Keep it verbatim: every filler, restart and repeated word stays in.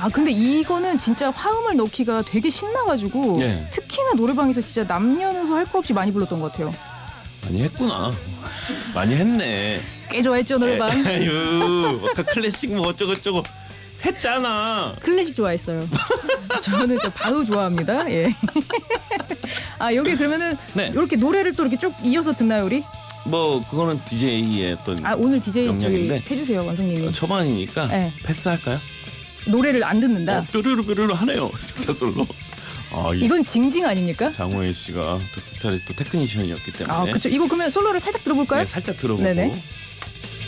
아 근데 이거는 진짜 화음을 넣기가 되게 신나가지고 네. 특히나 노래방에서 진짜 남녀노소 할 거 없이 많이 불렀던 것 같아요. 많이 했구나. 많이 했네. 꽤 좋아했죠 노래방. 아유, 아까 클래식 뭐 어쩌고저쩌고 했잖아. 클래식 좋아했어요. 저는 저 바흐 좋아합니다. 예. 아 여기 그러면은 네. 이렇게 노래를 또 이렇게 쭉 이어서 듣나요 우리? 뭐 그거는 디제이의 어떤 아 오늘 디제이 저기 영역인데. 해주세요 원장님이. 초반이니까 네. 패스할까요? 노래를 안 듣는다. 어, 뾰루루 뾰루루 하네요. 기타 솔로. 아, 이 이건 징징 아닙니까? 장호연 씨가 또 기타리스트 테크니션이었기 때문에 아 그렇죠. 이거 그러면 솔로를 살짝 들어볼까요? 네, 살짝 들어보고 네네.